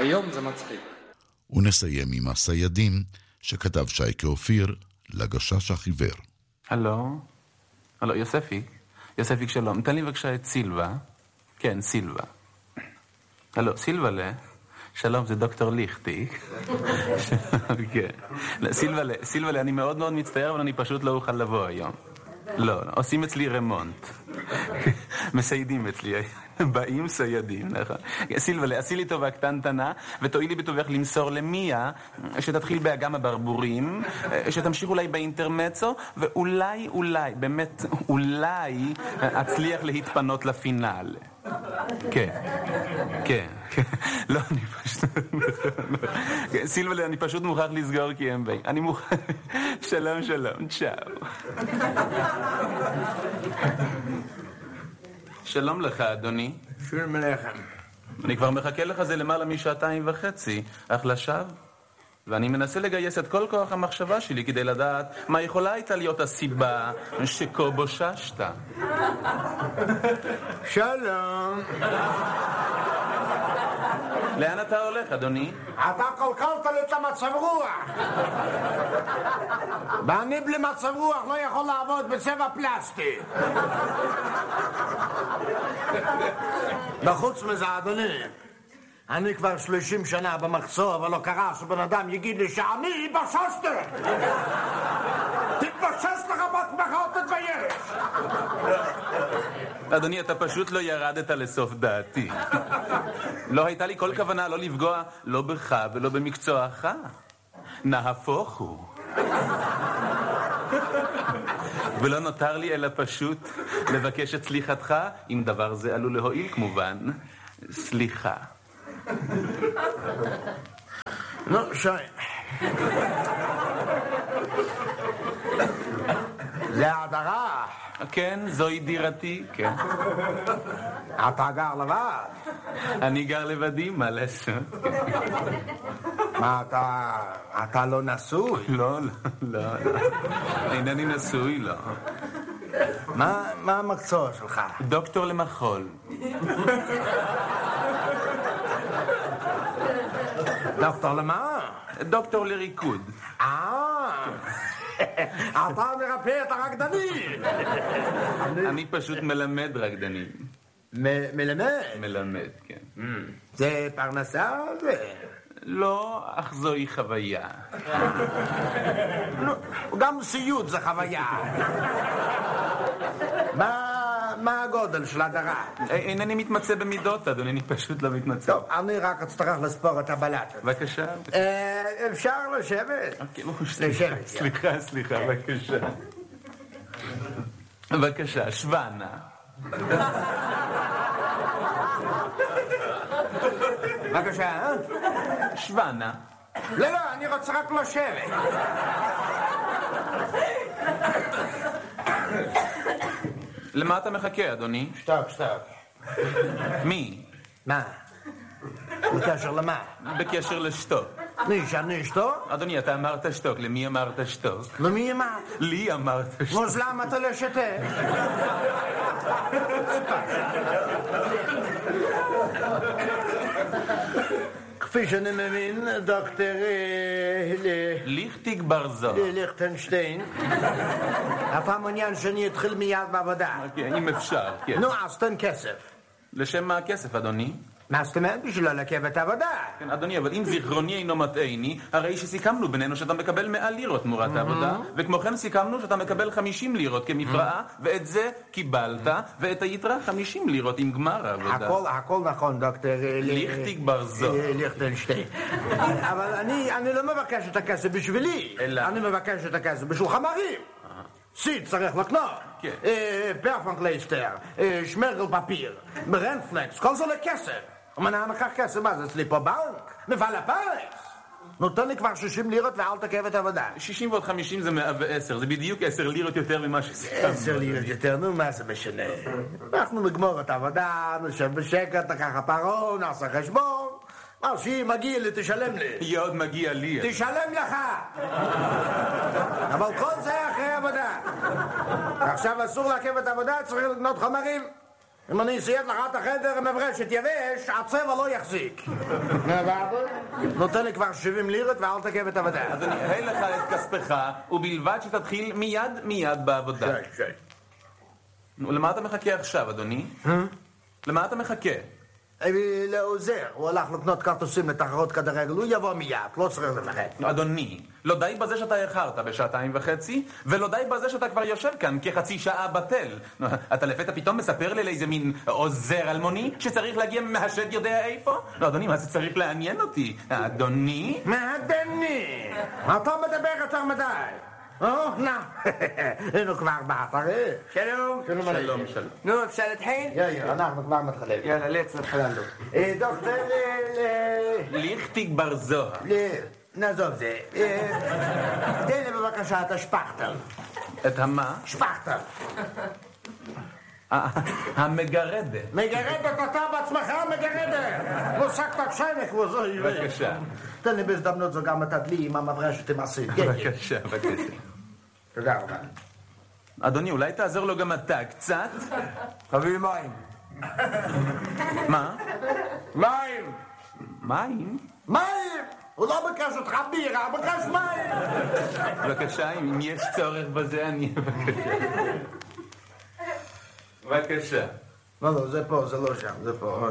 היום זה מצחיק. ונסיים עם הסיידים שכתב שייקה אופיר לגשש החיוור. הלו, יוספיק שלום, תן לי בבקשה את סילבה. כן, סילבה. הלו, סילבלה, שלום, זה דוקטור ליכטיק. סילבלה, אני מאוד מאוד מצטער, אבל אני פשוט לא אוכל לבוא היום. לא, עושים אצלי רמונט. מסיידים אצלי, באים סיידים, נכון. סילבלה, עשי לי טובה קטנטנה, ותואי לי בטובך למסור למיה, שתתחיל באגם הברבורים, שתמשיך אולי באינטרמצו, ואולי, באמת, אולי אצליח להתפנות לפינאל. כן. לא, אני פשוט... סילבלה, אני פשוט מוכרח לסגור כי הם באים. אני מוכרח... שלום, צ'או. שלום לך, אדוני. שלום לכם. אני כבר מחכה לך זה למעלה משעתיים וחצי, אך לשווא. ואני מנסה לגייס את כל כוח המחשבה שלי כדי לדעת מה יכולה הייתה להיות הסיבה שכה בוששת. שלום. לאן אתה הולך, אדוני? אתה קלקלת לי את המצב רוח. ואני בלי מצב רוח לא יכול לעבוד בצבע פלסטי. וחוץ מזה, אדוני, אני כבר 30 שנה במחסור, אבל לא קרה שבן אדם יגיד לי שאני בוששתי. תתבושש לך בעצמך או תתבייש. אדוני, אתה פשוט לא ירדת לסוף דעתי. לא הייתה לי כל כוונה לא לפגוע לא בך ולא במקצועך. נהפוך הוא. ולא נותר לי אלא פשוט לבקש את סליחתך, אם דבר זה עלול להועיל כמובן. סליחה. נו, שי. זה הדרה. כן, זוהי דירתי, כן. אתה גר לבד? אני גר לבדי, מה לעשות? מה, אתה לא נשוי? לא. אינני נשוי, לא. מה המקצוע שלך? דוקטור למחול. דוקטור למה? דוקטור לריקוד. אתה מרפא את הרקדנים. אני פשוט מלמד רקדנים. מלמד, כן. זה פרנסה? לא, אך זוהי חוויה. גם סיוט זה חוויה. מה הגודל של הדרה? אינני מתמצא במידות, אדוני, אני פשוט לא מתמצא. טוב, אני רק אצטרך לספור את הבלט. בבקשה. אפשר לשבת? סליחה, בבקשה. בבקשה, שוונה. בבקשה, שוונה. לא, אני רוצה רק לשבת. למה אתה מחכה, אדוני? שתוק. מי? מה? בקשר למה? בקשר לשתוק. שאני אשתוק? אדוני, אתה אמרת שתוק, למי אמרת שתוק? למי אמרת? לי אמרת שתוק. אז למה אתה לא שותק? כפי שאני מבין, דוקטור ליכטיק ברזו. ליכטנשטיין, אתה מעוניין שאני אתחיל מיד בעבודה. אם אפשר, כן. נו, אז תן כסף. לשם מה הכסף, אדוני? מה זאת אומרת? בשביל לא לעכב את העבודה. כן, אדוני, אבל אם זיכרוני אינו מטעני, הרי שסיכמנו בינינו שאתה מקבל 100 לירות תמורת העבודה, וכמו כן סיכמנו שאתה מקבל 50 לירות כמפרעה, ואת זה קיבלת, ואת היתרה 50 לירות עם גמר העבודה. הכל נכון, דוקטור ליכטיק ברזו. ליכטנשטיין. אבל אני לא מבקש את הכסף בשבילי. אני מבקש את הכסף בשביל חמרים. סיד צריך לקנות. פרפנקלייסטר, שמרגל פפיר, ברנפלקס, כל זה לכסף. ומנה נקח כסף, מה זה אצלי פה בנק? מפעל הפרס. נותן לי כבר 60 לירות ואל תעכב את העבודה. 60 ועוד 50 זה 110, זה בדיוק 10 לירות יותר ממה שסיכמנו. 10 לירות יותר, נו מה זה משנה? אנחנו נגמור את העבודה, נשב בשקט, נקח הפרון, נעשה חשבון. מה שהיא מגיע לי, תשלם לי. היא עוד מגיע לי. תשלם לך. אבל כל זה אחרי עבודה. עכשיו אסור לעכב את העבודה, צריך לקנות חומרים. אם אני אסייד לך את החדר מברשת יבש, הצבע לא יחזיק. נותן לי כבר 70 לירות ואל תקב את עבודה. אדוני, הי לך את כספך, ובלבד שתתחיל מיד בעבודה. נו, למה אתה מחכה עכשיו, אדוני? למה אתה מחכה? לעוזר, הוא הלך לקנות כרטוסים לתחרות כדורגל, הוא יבוא מיד, לא צריך לחכות. אדוני, לא די בזה שאתה איחרת בשעתיים וחצי, ולא די בזה שאתה כבר יושב כאן כחצי שעה בטל. אתה לפתע פתאום מספר לי על איזה מין עוזר אלמוני שצריך להגיע מהשד יודע איפה? לא, אדוני, מה זה צריך לעניין אותי? אדוני? אדוני, אתה מדבר יותר מדי. היינו כבר באתרי. שלום. שלום. נו, אפשר להתחיל? אנחנו כבר מתחילים. יאללה, let's מתחילנו. דוקטור ליכטיג בר זוהר. נעזוב זה. תן לי בבקשה את השפכטל. את המה? שפכטל. המגרדת. מגרדת, אתה בעצמך מגרדת. מוסקת קשיימק וזוהי. בבקשה. תן לי בהזדמנות זו גם את הדלי עם המברשת עם הסיר. בבקשה. תודה רבה. אדוני, אולי תעזור לו גם אתה קצת? תביא מים. מה? מים! מים? מים! הוא לא ביקש אותך בירה, ביקש מים! בבקשה, אם יש צורך בזה, אני בבקשה. בבקשה. לא, זה פה, זה לא שם, זה פה.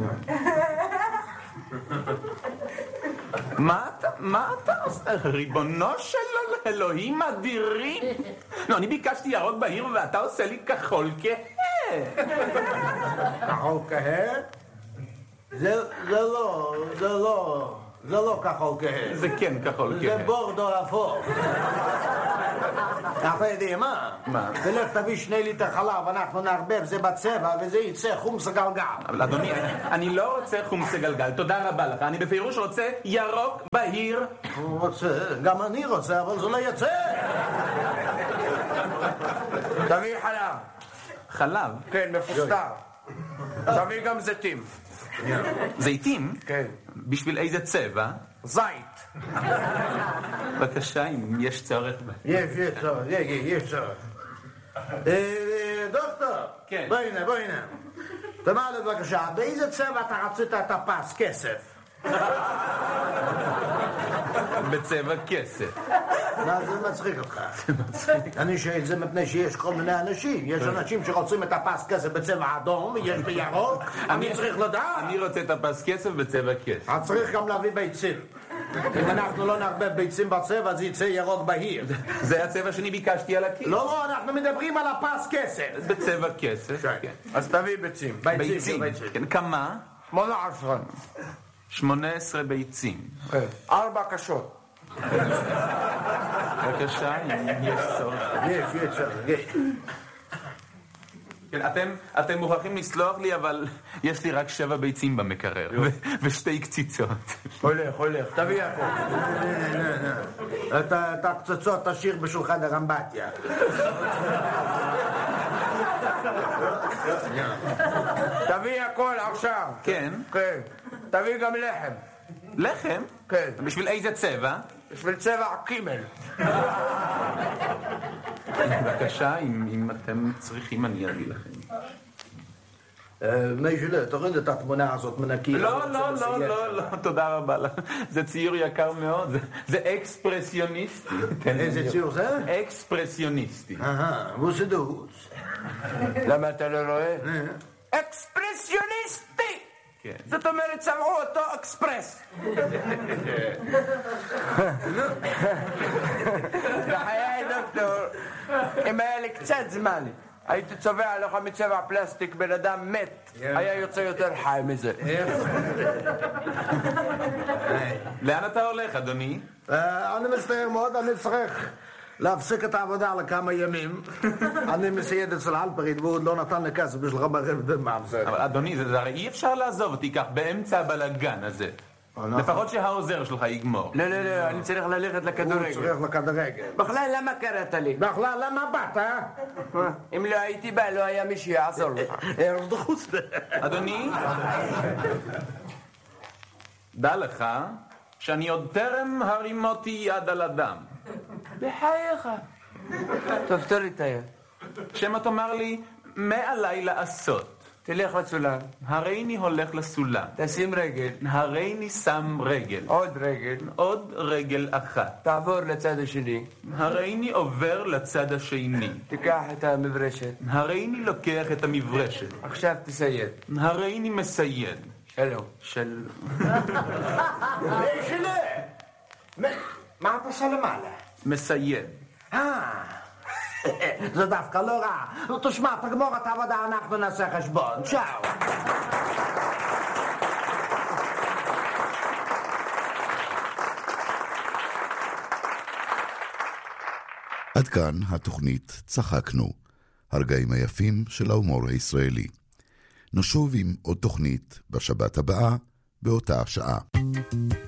מה אתה עושה? ריבונו של אלוהים אדירים? לא, אני ביקשתי ירוק בהיר ואתה עושה לי כחול כהה. כחול כהה? זה לא כחול כהה. זה כן כחול כהה. זה בורדו אפור. אתה יודעים מה? מה? תלך תביא 2 ליטר חלב, אנחנו נערבב זה בצבע וזה יצא חומס גלגל. אבל אדוני, אני לא רוצה חומס גלגל, תודה רבה לך. אני בפירוש רוצה ירוק בהיר. הוא רוצה, גם אני רוצה, אבל זה לא יצא. תביא חלב. חלב? כן, מפוסטר. תביא גם זיתים. זיתים? כן. בשביל איזה צבע? זית. בבקשה, אם יש צורך. יש צורך. דוקטור, כן. בוא הנה. תאמר לי בבקשה, באיזה צבע אתה רצית את הפס כסף? בצבע כסף. מה זה מצחיק אותך? אני שואל זה מפני שיש כל מיני אנשים. יש אנשים שרוצים את הפס כסף בצבע אדום ויש בירוק. אני צריך לדעת. אני רוצה את הפס כסף בצבע כסף. אז צריך גם להביא ביצים. אם אנחנו לא נערבב ביצים בצבע אז יצא ירוק בהיר. זה הצבע שאני ביקשתי על הכיס. לא, אנחנו מדברים על הפס כסף. בצבע כסף. כן. אז תביא ביצים. ביצים. כן, כמה? 18. 18 ביצים. 4 קשות. בבקשה, אם יש צורך. יש צורך. כן, אתם מוכרחים לסלוח לי, אבל יש לי רק 7 ביצים במקרר, ו2 קציצות. הולך, תביא הכל. את הקצצות תשאיר בשולחן הרמבטיה. תביא הכל עכשיו. כן? כן. תביא גם לחם. לחם? כן. בשביל איזה צבע? בשביל צבע קימל. בבקשה, אם אתם צריכים, אני אביא לכם. מיישלה, תוריד את התמונה הזאת מן הקיר. לא, תודה רבה לך. זה ציור יקר מאוד, זה אקספרסיוניסטי. איזה ציור זה? אקספרסיוניסטי. הוא סדוס. למה אתה לא רואה? אקספרסיוניסטי! זאת אומרת, צבעו אותו אקספרס. בחיי דוקטור, אם היה לי קצת זמן, הייתי צובע לך מצבע פלסטיק בן אדם מת, היה יוצא יותר חי מזה. לאן אתה הולך, אדוני? אני מצטער מאוד, אני צריך להפסיק את העבודה לכמה ימים. אני מסייד אצל אלפרית והוא לא נתן לי כסף בשביל רמרב במאמסר. אבל אדוני, זה הרי אי אפשר לעזוב אותי כך באמצע הבלגן הזה. לפחות שהעוזר שלך יגמור. לא, אני צריך ללכת לכדורגל. הוא צריך לכדורגל. בכלל, למה קראת לי? בכלל, למה באת? אם לא הייתי בא, לא היה מי שיעזור לך. אדוני, דע לך שאני עוד טרם הרימותי יד על אדם. בחייך. טוב, תוריד את היד. שמא תאמר לי, מה עליי לעשות? תלך לסולם. הריני הולך לסולם. תשים רגל. הריני שם רגל. עוד רגל. עוד רגל אחת. תעבור לצד השני. הריני עובר לצד השני. תיקח את המברשת. הריני לוקח את המברשת. עכשיו תסייד. הריני מסייד. שלום. מה אתה עושה למעלה? מסייד. זה דווקא לא רע. תשמע, תגמור את העבודה, אנחנו נעשה חשבון. צ'או. עד כאן התוכנית צחקנו, הרגעים היפים של ההומור הישראלי. נשוב עם עוד תוכנית בשבת הבאה באותה השעה.